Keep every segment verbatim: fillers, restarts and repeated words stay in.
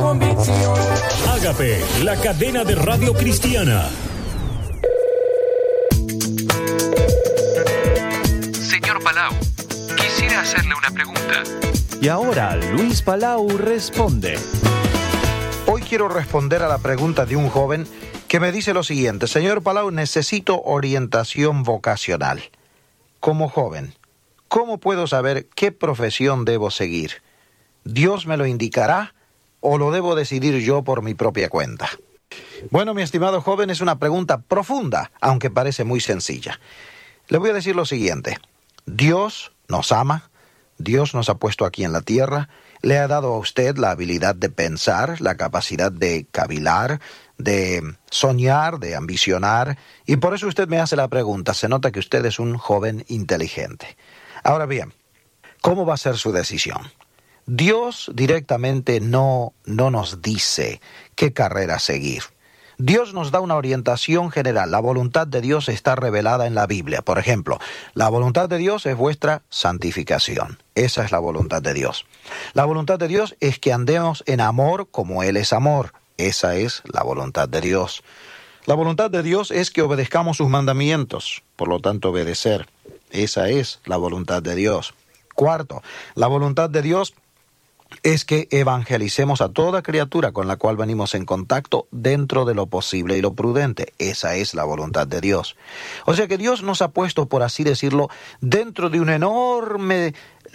convicción. Ágape, la cadena de radio cristiana. Señor Palau, quisiera hacerle una pregunta. Y ahora Luis Palau responde. Hoy quiero responder a la pregunta de un joven que me dice lo siguiente: señor Palau, necesito orientación vocacional. Como joven, ¿cómo puedo saber qué profesión debo seguir? ¿Dios me lo indicará o lo debo decidir yo por mi propia cuenta? Bueno, mi estimado joven, es una pregunta profunda, aunque parece muy sencilla. Le voy a decir lo siguiente: Dios nos ama, Dios nos ha puesto aquí en la tierra, le ha dado a usted la habilidad de pensar, la capacidad de cavilar, de soñar, de ambicionar, y por eso usted me hace la pregunta. Se nota que usted es un joven inteligente. Ahora bien, ¿cómo va a ser su decisión? Dios directamente no, no nos dice qué carrera seguir. Dios nos da una orientación general. La voluntad de Dios está revelada en la Biblia. Por ejemplo, la voluntad de Dios es vuestra santificación. Esa es la voluntad de Dios. La voluntad de Dios es que andemos en amor como Él es amor. Esa es la voluntad de Dios. La voluntad de Dios es que obedezcamos sus mandamientos. Por lo tanto, obedecer. Esa es la voluntad de Dios. Cuarto, la voluntad de Dios es que evangelicemos a toda criatura con la cual venimos en contacto dentro de lo posible y lo prudente. Esa es la voluntad de Dios. O sea que Dios nos ha puesto, por así decirlo, dentro de un enorme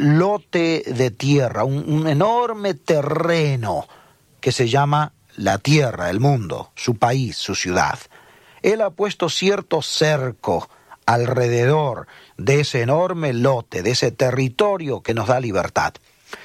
lote de tierra, un, un enorme terreno que se llama la tierra, el mundo, su país, su ciudad. Él ha puesto cierto cerco alrededor de ese enorme lote, de ese territorio que nos da libertad.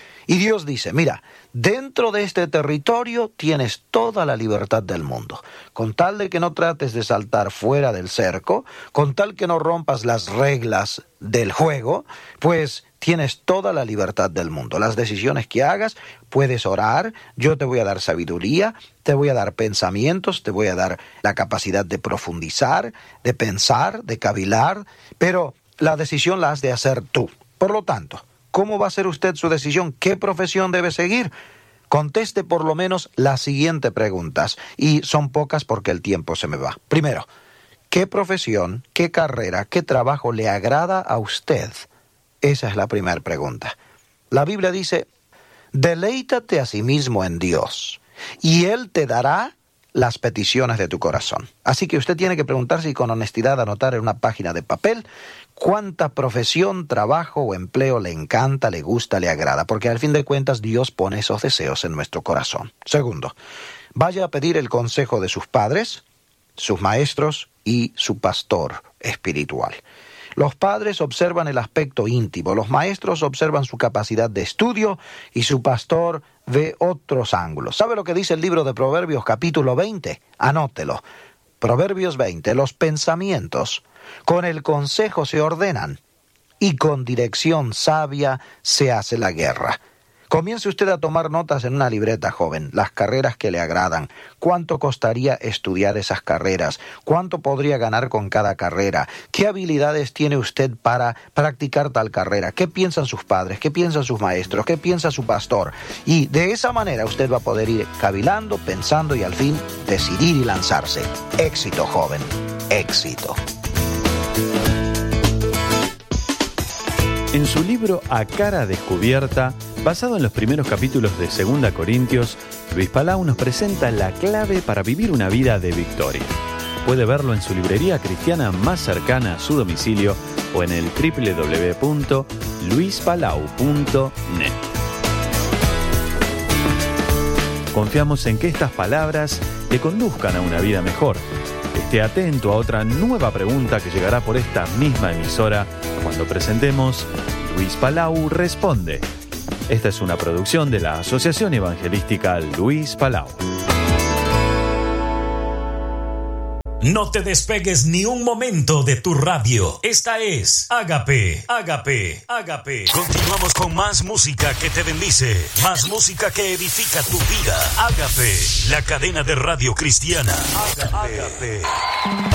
Y Dios dice: mira, dentro de este territorio tienes toda la libertad del mundo. Con tal de que no trates de saltar fuera del cerco, con tal que no rompas las reglas del juego, pues tienes toda la libertad del mundo. Las decisiones que hagas, puedes orar, yo te voy a dar sabiduría, te voy a dar pensamientos, te voy a dar la capacidad de profundizar, de pensar, de cavilar, pero la decisión la has de hacer tú. Por lo tanto, ¿cómo va a ser usted su decisión? ¿Qué profesión debe seguir? Conteste por lo menos las siguientes preguntas, y son pocas porque el tiempo se me va. Primero, ¿qué profesión, qué carrera, qué trabajo le agrada a usted? Esa es la primera pregunta. La Biblia dice: deleítate a sí mismo en Dios, y Él te dará las peticiones de tu corazón. Así que usted tiene que preguntarse y con honestidad anotar en una página de papel cuánta profesión, trabajo o empleo le encanta, le gusta, le agrada, porque al fin de cuentas Dios pone esos deseos en nuestro corazón. Segundo, vaya a pedir el consejo de sus padres, sus maestros y su pastor espiritual. Los padres observan el aspecto íntimo, los maestros observan su capacidad de estudio y su pastor ve otros ángulos. ¿Sabe lo que dice el libro de Proverbios capítulo veinte? Anótelo. Proverbios veinte, los pensamientos con el consejo se ordenan y con dirección sabia se hace la guerra. Comience usted a tomar notas en una libreta, joven, las carreras que le agradan, cuánto costaría estudiar esas carreras, cuánto podría ganar con cada carrera, qué habilidades tiene usted para practicar tal carrera, qué piensan sus padres, qué piensan sus maestros, qué piensa su pastor. Y de esa manera usted va a poder ir cavilando, pensando y al fin decidir y lanzarse. Éxito, joven, éxito. En su libro A Cara Descubierta, basado en los primeros capítulos de Segunda Corintios, Luis Palau nos presenta la clave para vivir una vida de victoria. Puede verlo en su librería cristiana más cercana a su domicilio o en el doble u doble u doble u punto luis palau punto net. Confiamos en que estas palabras le conduzcan a una vida mejor. Esté atento a otra nueva pregunta que llegará por esta misma emisora cuando presentemos Luis Palau Responde. Esta es una producción de la Asociación Evangelística Luis Palau. No te despegues ni un momento de tu radio. Esta es Ágape, Ágape, Ágape. Continuamos con más música que te bendice, más música que edifica tu vida. Ágape, la cadena de radio cristiana. Ágape. Ágape.